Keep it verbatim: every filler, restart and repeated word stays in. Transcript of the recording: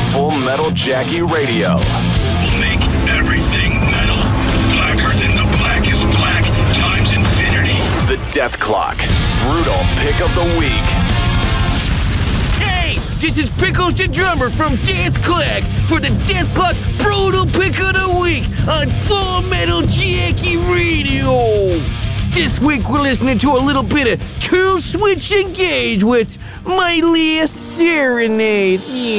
Full Metal Jackie Radio. Make everything metal. Blacker than the blackest black times infinity. The Death Clock. Brutal pick of the week. Hey, this is Pickles the Drummer from Death Clock for the Death Clock Brutal Pick of the Week on Full Metal Jackie Radio. This week we're listening to a little bit of Killswitch Engage with My Last Serenade. Yeah.